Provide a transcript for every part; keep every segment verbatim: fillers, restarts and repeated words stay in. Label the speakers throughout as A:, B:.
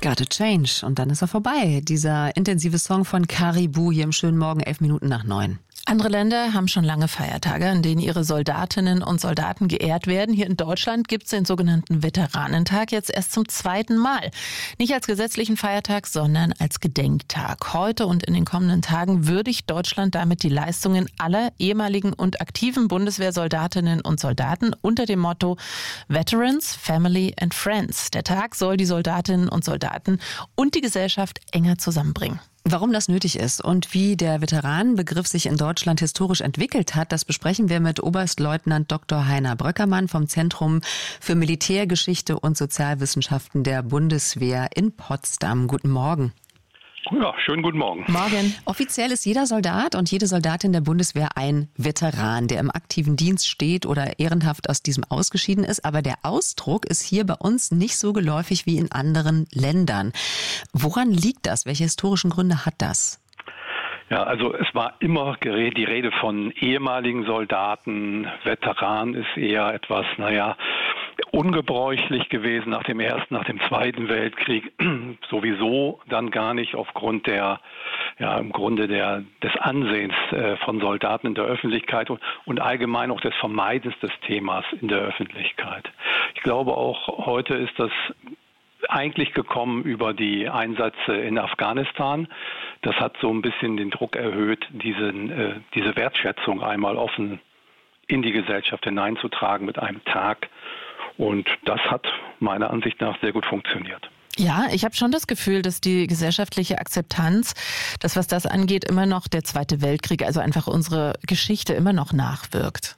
A: Gotta change. Und dann ist er vorbei. Dieser intensive Song von Caribou hier im schönen Morgen, elf Minuten nach neun.
B: Andere Länder haben schon lange Feiertage, an denen ihre Soldatinnen und Soldaten geehrt werden. Hier in Deutschland gibt es den sogenannten Veteranentag jetzt erst zum zweiten Mal. Nicht als gesetzlichen Feiertag, sondern als Gedenktag. Heute und in den kommenden Tagen würdigt Deutschland damit die Leistungen aller ehemaligen und aktiven Bundeswehrsoldatinnen und Soldaten unter dem Motto Veterans, Family and Friends. Der Tag soll die Soldatinnen und Soldaten und die Gesellschaft enger zusammenbringen.
A: Warum das nötig ist und wie der Veteranenbegriff sich in Deutschland historisch entwickelt hat, das besprechen wir mit Oberstleutnant Doktor Heiner Bröckermann vom Zentrum für Militärgeschichte und Sozialwissenschaften der Bundeswehr in Potsdam. Guten Morgen.
C: Ja, schönen guten Morgen.
A: Morgen. Offiziell ist jeder Soldat und jede Soldatin der Bundeswehr ein Veteran, der im aktiven Dienst steht oder ehrenhaft aus diesem ausgeschieden ist. Aber der Ausdruck ist hier bei uns nicht so geläufig wie in anderen Ländern. Woran liegt das? Welche historischen Gründe hat das?
C: Ja, also es war immer die Rede von ehemaligen Soldaten. Veteran ist eher etwas, naja, ungebräuchlich gewesen nach dem Ersten, nach dem Zweiten Weltkrieg. Sowieso dann gar nicht aufgrund der, ja, im Grunde der, des Ansehens äh, von Soldaten in der Öffentlichkeit und, und allgemein auch des Vermeidens des Themas in der Öffentlichkeit. Ich glaube auch heute ist das eigentlich gekommen über die Einsätze in Afghanistan. Das hat so ein bisschen den Druck erhöht, diesen, äh, diese Wertschätzung einmal offen in die Gesellschaft hineinzutragen mit einem Tag. Und das hat meiner Ansicht nach sehr gut funktioniert.
B: Ja, ich habe schon das Gefühl, dass die gesellschaftliche Akzeptanz, das was das angeht, immer noch der Zweite Weltkrieg, also einfach unsere Geschichte immer noch nachwirkt.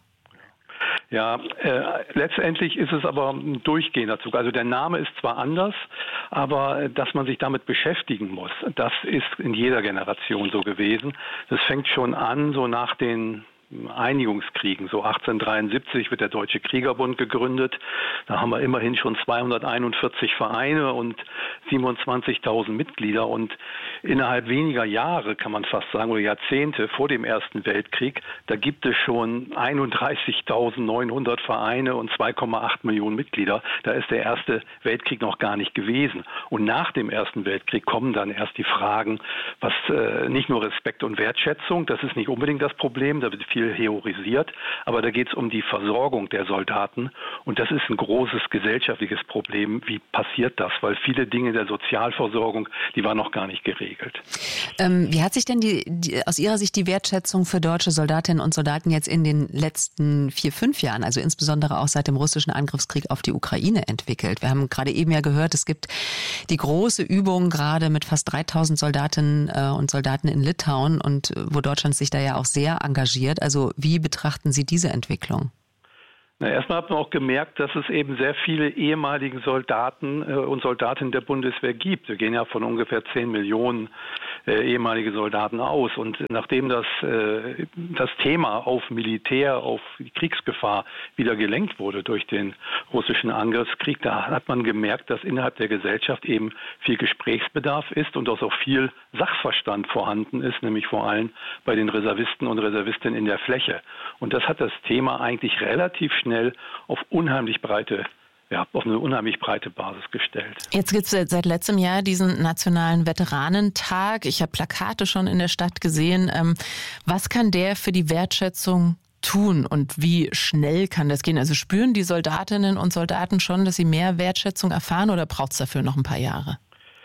C: Ja, äh, letztendlich ist es aber ein durchgehender Zug. Also der Name ist zwar anders, aber äh, dass man sich damit beschäftigen muss, das ist in jeder Generation so gewesen. Das fängt schon an, so nach den Einigungskriegen. So achtzehnhundertdreiundsiebzig wird der Deutsche Kriegerbund gegründet. Da haben wir immerhin schon zweihunderteinundvierzig Vereine und siebenundzwanzigtausend Mitglieder. Und innerhalb weniger Jahre, kann man fast sagen, oder Jahrzehnte vor dem Ersten Weltkrieg, da gibt es schon einunddreißigtausendneunhundert Vereine und zwei Komma acht Millionen Mitglieder. Da ist der Erste Weltkrieg noch gar nicht gewesen. Und nach dem Ersten Weltkrieg kommen dann erst die Fragen, was äh, nicht nur Respekt und Wertschätzung, das ist nicht unbedingt das Problem, da wird viel heroisiert, aber da geht es um die Versorgung der Soldaten und das ist ein großes gesellschaftliches Problem. Wie passiert das? Weil viele Dinge der Sozialversorgung, die waren noch gar nicht geregelt.
A: Ähm, wie hat sich denn die, die, aus Ihrer Sicht die Wertschätzung für deutsche Soldatinnen und Soldaten jetzt in den letzten vier, fünf Jahren, also insbesondere auch seit dem russischen Angriffskrieg auf die Ukraine entwickelt? Wir haben gerade eben ja gehört, es gibt die große Übung gerade mit fast dreitausend Soldatinnen äh, und Soldaten in Litauen und äh, wo Deutschland sich da ja auch sehr engagiert. Also wie betrachten Sie diese Entwicklung?
C: Na, erstmal hat man auch gemerkt, dass es eben sehr viele ehemalige Soldaten äh, und Soldatinnen der Bundeswehr gibt. Wir gehen ja von ungefähr zehn Millionen äh, ehemalige Soldaten aus. Und nachdem das, äh, das Thema auf Militär, auf die Kriegsgefahr wieder gelenkt wurde durch den russischen Angriffskrieg, da hat man gemerkt, dass innerhalb der Gesellschaft eben viel Gesprächsbedarf ist und dass auch viel Sachverstand vorhanden ist, nämlich vor allem bei den Reservisten und Reservistinnen in der Fläche. Und das hat das Thema eigentlich relativ schnell auf unheimlich breite, ja, auf eine unheimlich breite Basis gestellt.
B: Jetzt gibt es seit letztem Jahr diesen nationalen Veteranentag. Ich habe Plakate schon in der Stadt gesehen. Was kann der für die Wertschätzung tun und wie schnell kann das gehen? Also spüren die Soldatinnen und Soldaten schon, dass sie mehr Wertschätzung erfahren oder braucht es dafür noch ein paar Jahre?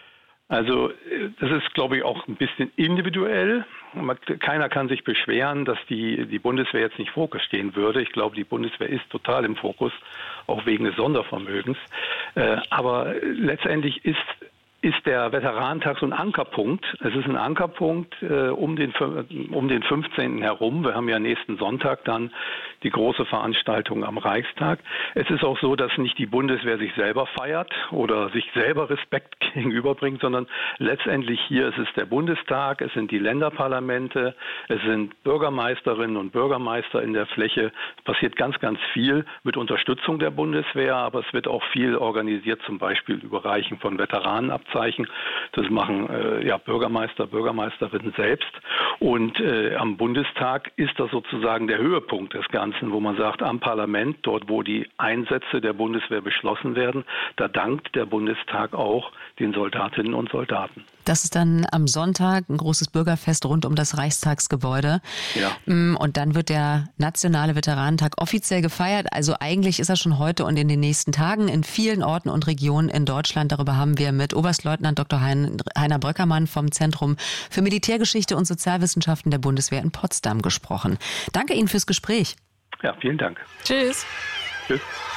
C: Also das ist, glaube ich, auch ein bisschen individuell. Keiner kann sich beschweren, dass die, die Bundeswehr jetzt nicht im Fokus stehen würde. Ich glaube, die Bundeswehr ist total im Fokus, auch wegen des Sondervermögens. Aber letztendlich ist ist der Veteranentag so ein Ankerpunkt. Es ist ein Ankerpunkt äh, um den um den fünfzehnten herum. Wir haben ja nächsten Sonntag dann die große Veranstaltung am Reichstag. Es ist auch so, dass nicht die Bundeswehr sich selber feiert oder sich selber Respekt gegenüberbringt, sondern letztendlich hier ist es der Bundestag, es sind die Länderparlamente, es sind Bürgermeisterinnen und Bürgermeister in der Fläche. Es passiert ganz, ganz viel mit Unterstützung der Bundeswehr, aber es wird auch viel organisiert, zum Beispiel Überreichen von Veteranenabzeichen. Das machen äh, ja, Bürgermeister, Bürgermeisterinnen selbst. Und äh, am Bundestag ist das sozusagen der Höhepunkt des Ganzen. Ganzen, wo man sagt, am Parlament, dort wo die Einsätze der Bundeswehr beschlossen werden, da dankt der Bundestag auch den Soldatinnen und Soldaten.
A: Das ist dann am Sonntag ein großes Bürgerfest rund um das Reichstagsgebäude.
C: Ja.
A: Und dann wird der Nationale Veteranentag offiziell gefeiert. Also eigentlich ist er schon heute und in den nächsten Tagen in vielen Orten und Regionen in Deutschland. Darüber haben wir mit Oberstleutnant Doktor Heiner Bröckermann vom Zentrum für Militärgeschichte und Sozialwissenschaften der Bundeswehr in Potsdam gesprochen. Danke Ihnen fürs Gespräch.
C: Ja, vielen Dank.
B: Tschüss.
C: Tschüss.